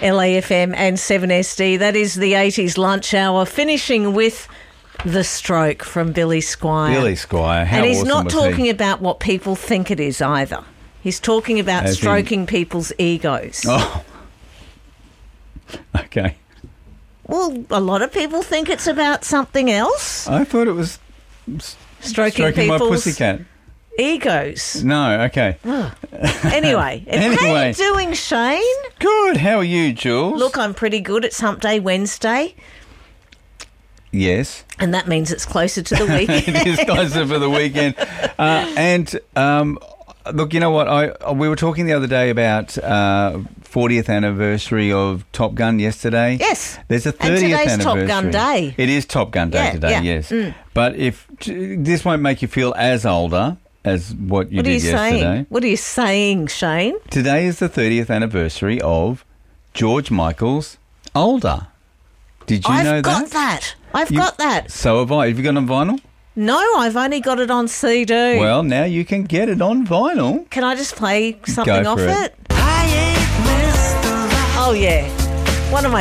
LAFM and 7SD. That is the 80s lunch hour, finishing with The Stroke from Billy Squier. Billy Squier, how And he's awesome not was talking he? about what people think it is either. He's talking about As in- stroking people's egos. Oh, okay. Well, a lot of people think it's about something else. I thought it was Stroking my people's pussycat. egos. No, okay. Anyway, how are Anyway. you doing, Shane? Good. How are you, Jules? Look, I'm pretty good. It's Hump Day Wednesday, Yes. and that means it's closer to the weekend. It is closer for the weekend. Look, you know what? We were talking the other day about 40th anniversary of Top Gun yesterday. Yes. There's a 30th And today's anniversary. Top Gun Day. It is Top Gun Day Yeah, today, yeah. yes. But if this won't make you feel as older as what you What are you did yesterday. saying? What are you saying, Shane? Today is the 30th anniversary of George Michael's Older. Did you know I've got that. I've You- got that. So have I. Have you got it on vinyl? No, I've only got it on CD. Well, now you can get it on vinyl. Can I just play something Go off for it? it. Oh, yeah. One of my